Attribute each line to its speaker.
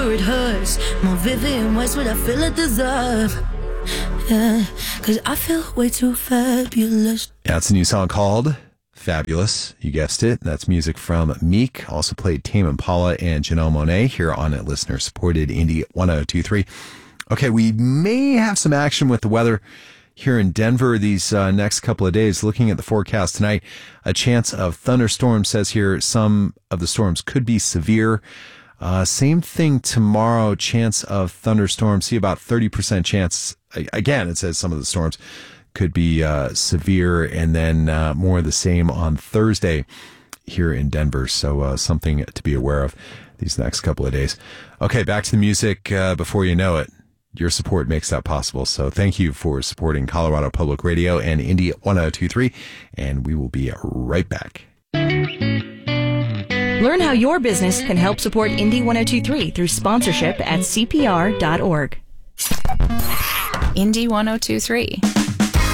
Speaker 1: It hurts more vivid in ways what I feel it deserve. Yeah, cause I feel way too fabulous.
Speaker 2: Yeah, it's a new song called Fabulous. You guessed it. That's music from Meek. Also played Tame Impala and Janelle Monáe here on listener-supported Indie 102.3. Okay, we may have some action with the weather here in Denver these next couple of days. Looking at the forecast tonight, a chance of thunderstorms, says here some of the storms could be severe. Same thing tomorrow, chance of thunderstorms. See about 30% chance. Again, it says some of the storms could be severe, and then more of the same on Thursday here in Denver. So something to be aware of these next couple of days. Okay, back to the music before you know it. Your support makes that possible. So thank you for supporting Colorado Public Radio and Indie 102.3, and we will be right back.
Speaker 3: Learn how your business can help support Indie 102.3 through sponsorship at CPR.org.
Speaker 4: Indie 102.3.